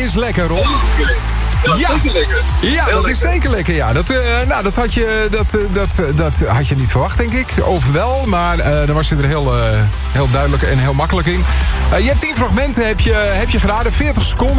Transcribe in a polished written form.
is lekker, Ron. Dat is zeker lekker. Ja, Heel dat lekker. is zeker lekker, ja. Dat had je niet verwacht, denk ik. Of wel, maar dan was je er heel duidelijk en heel makkelijk in. Je hebt 10 fragmenten, heb je geraden. 40 seconden.